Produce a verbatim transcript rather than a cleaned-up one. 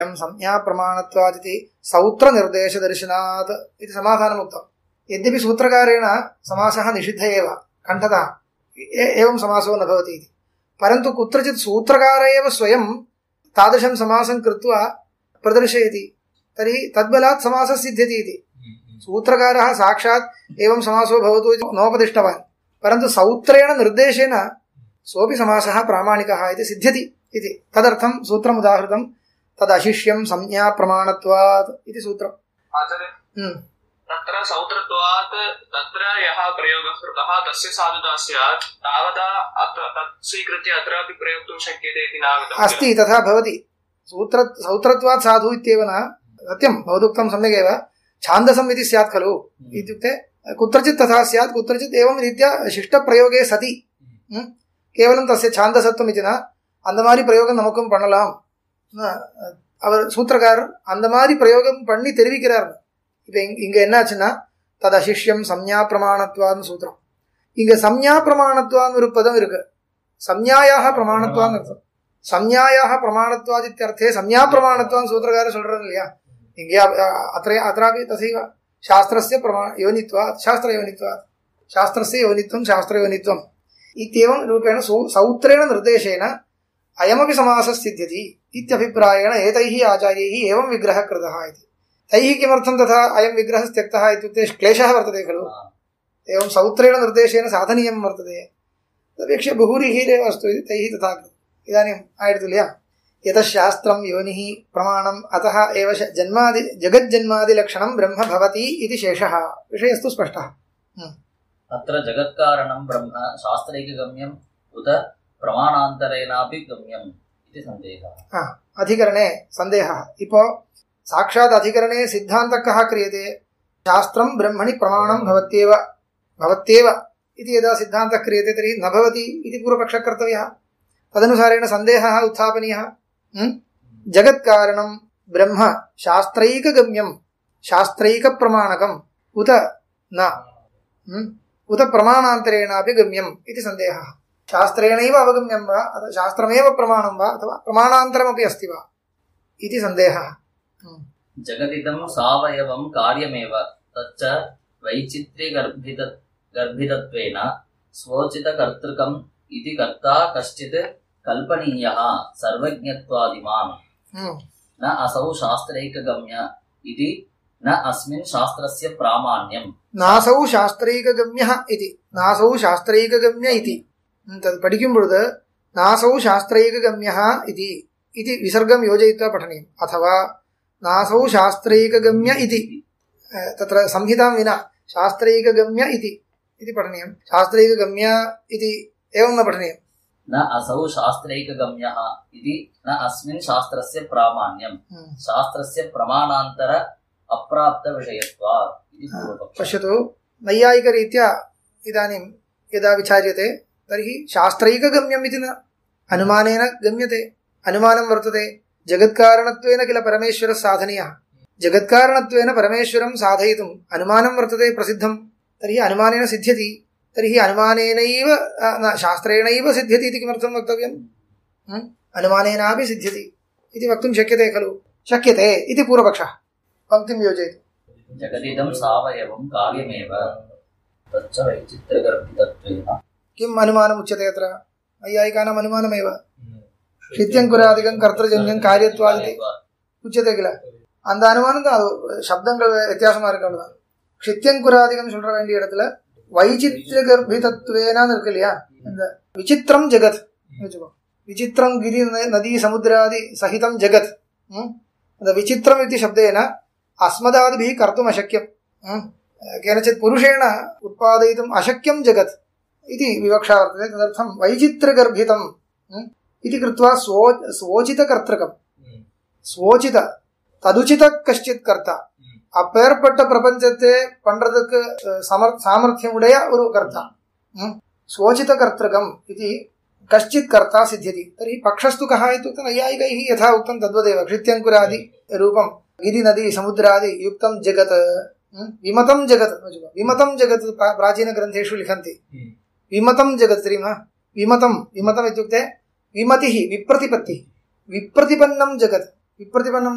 संज्ञा प्रमाणत्वादिति सौत्र निर्देश दर्शनात् इति समाधानम् उक्तम्। यद्यपि सूत्रकारेण समासः निषिद्ध एव कण्ठतः एवं समासो न भवति इति, परन्तु कुत्रचित् सूत्रकार एव स्वयं तादृशं समासं कृत्वा प्रदर्शयति, तर्हि तद्बलात् समासः सिद्ध्यति इति। सूत्रकारः साक्षात् एवं समासो भवतु इति नोपदिष्टवान्, परन्तु सौत्रेण निर्देशेन सोऽपि समासः प्रामाणिकः इति सिद्ध्यति इति। तदर्थं सूत्रम् उदाहृतं, तदशिष्यं संज्ञा प्रमाणत्वात् इति सूत्रम्। आचार्य तत्र सौत्रत्वात् तत्र यः प्रयोगः कृतः तस्य साधुता स्यात् तावता तत् स्वीकृत्य अत्रापि प्रयोक्तुं शक्यते इति नागतम् अस्ति। तथा भवति। सूत्र सौत्रत्वात् साधु इत्येव न, सत्यं भवदुक्तं सम्यगेव। छान्दसम् इति स्यात् खलु, इत्युक्ते कुत्रचित् तथा स्यात्, कुत्रचित् एवं रीत्या शिष्टप्रयोगे सति केवलं तस्य छान्दसत्वम् इति न, அந்த மாதிரி பிரயோகம் நமக்கும் பண்ணலாம். அவர் சூத்திரக்காரர் அந்த மாதிரி பிரயோகம் பண்ணி தெரிவிக்கிறார். இப்போ இங்கே என்னாச்சுன்னா, தது அசிஷ்யம் சம்ஞா பிரமாணத்வான்னு சூத்திரம். இங்கே சம்ஞா பிரமாணத்வான்னு ஒரு பதம் இருக்கு. சம்ஞாயாக பிரமாணத்வான்னு அர்த்தம். சம்ஞாயாக பிரமாணத்வாத் இத்தியர்த்தே சம்ஞா பிரமாணத்வான்னு சூத்திரக்காரர் சொல்றாரு இல்லையா. இங்கே அത്ര அत्रापि तथैव शास्त्रस्य प्रमाण योनित्वात् शास्त्रयोनित्वात् शास्त्रस्य योनित्वं शास्त्रयोनित्वम् इत्येवं रूपेण सौत्रेण निर्देशेन अयमपि समासः सिद्ध्यति इत्यभिप्रायेण एतैः आचार्यैः एवं विग्रहः कृतः इति। तैः किमर्थं तथा अयं विग्रहः त्यक्तः इत्युक्ते क्लेशः वर्तते खलु। एवं सौत्रेण निर्देशेन साधनीयं वर्तते, तदपेक्षया बहुरीहिरेव अस्तु इति तैः तथा कृतम्। इदानीम् आयतुल्या यतः शास्त्रं योनिः प्रमाणम् अतः एव जन्मादि जगज्जन्मादिलक्षणं ब्रह्म भवति इति शेषः विषयस्तु स्पष्टः। अत्र जगत्कारणं ब्रह्म शास्त्रैकगम्यम् उत प्रमाणान्तरेणापि गम्यम् इति सन्देहः। अधिकरणे सन्देहः। इपो साक्षात् अधिकरणे सिद्धान्तः कः क्रियते, शास्त्रं ब्रह्मणि प्रमाणं भवत्येव भवत्येव इति यदा सिद्धान्तः क्रियते तर्हि न भवति इति पूर्वपक्षः कर्तव्यः। तदनुसारेण सन्देहः उत्थापनीयः। जगत्कारणं ब्रह्म शास्त्रैकगम्यं शास्त्रैकप्रमाणकम् उत न उत प्रमाणान्तरेणापि गम्यम् इति सन्देहः। शास्त्रेणैव अवगम्यं वा अथवा शास्त्रमेव प्रमाणं वा अथवा प्रमाणान्तरमपि अस्ति वा इति सन्देहः। जगदिदं सावयवं कार्यमेव तच्च वैचित्र्यगर्भित गर्भितत्वेन स्वोचितकर्तृकम् इति कर्ता कश्चित् कल्पनीयः सर्वज्ञत्वादिमान् न असौ शास्त्रैकगम्य इति न अस्मिन् शास्त्रस्य प्रामाण्यम्। नासौ शास्त्रैकगम्यः इति नासौ शास्त्रैकगम्य इति तद् पठिकुं பொழுது नासौ शास्त्रैकगम्यः इति इति विसर्गं योजयित्वा पठनीयम्, अथवा नासौ शास्त्रैकगम्य इति तत्र संहितां विना शास्त्रैकगम्य इति इति पठनीयं। शास्त्रैकगम्य इति एवं न पठनीयम्। न असौ शास्त्रैकगम्यः इति न अस्मिन् शास्त्रस्य प्रामाण्यम् शास्त्रस्य प्रमाणान्तर अप्राप्तविषयत्वात् इति पूर्वपक्षः। पश्यतु, नैयायिकरीत्या इदानीं यदा विचार्यते तर्हि शास्त्रैकगम्यम् इति न, अनुमानेन गम्यते। अनुमानं वर्तते जगत्कारणत्वेन किल परमेश्वरः साधनीयः, जगत्कारणत्वेन परमेश्वरं साधयितुम् अनुमानं वर्तते प्रसिद्धं, तर्हि अनुमानेन सिद्ध्यति। तर्हि अनुमानेनैव न शास्त्रेणैव सिद्ध्यति इति किमर्थं वक्तव्यम्? अनुमानेनापि सिद्ध्यति इति वक्तुं शक्यते खलु? शक्यते इति पूर्वपक्षः। पङ्क्तिं योजयतु। जगदिदं सावयवं कार्यमेव तच्च वैचित्र्यगर्भितत्वेन। किम् अनुमानम् उच्यते अत्र? नैयायिकानाम् अनुमानमेव। क्षित्यङ्कुरादिकं कर्तृजन्यं कार्यत्वादिति उच्यते किल? அந்த அனுமானம் தான். சப்தங்கள் வித்தியாசமா இருக்கு, அவ்வளவுதான். क्षित्यङ्कुरादिकं சொல்ற வேண்டிய இடத்துல வைச்சித்ய கர்ப்பிதத்வேனான்னு இருக்கு இல்லையா? இந்த விசித்திரம் ஜெகத் வச்சுக்கோ. விசித்திரம் கிரி நதி சமுத்திராதி சகிதம் ஜெகத். அந்த விசித்திரம் इति शब्देन अस्मदादिभिः कर्तुम् अशक्यं, केनचित् पुरुषेण उत्पादयितुम् अशक्यं जगत् इति विवक्षा वर्तते। तदर्थं वैचित्र्यगर्भितम् इति कृत्वा स्वो स्वोचितकर्तृकं स्वोचित तदुचित कश्चित् कर्ता, அப்பேற்பட்ட பிரபஞ்சத்தை பண்றதுக்கு சாமர்த்தியம் உடைய ஒரு கர்த்தா, स्वोचित कर्तृकम् इति कश्चित् कर्ता सिद्ध्यति। तर्हि पक्षस्तु कः इत्युक्ते नैयायिकैः यथा उक्तं तद्वदेव। क्षित्यङ्कुरादि रूपं गिरि नदी समुद्रादि युक्तं जगत्, विमतं जगत्। विमतं जगत् प्राचीनग्रन्थेषु लिखन्ति विमतं जगत्। विमतं विमतम् इत्युक्ते विमतिः विप्रतिपत्तिः, विप्रतिपन्नं जगत्। विप्रतिपन्नं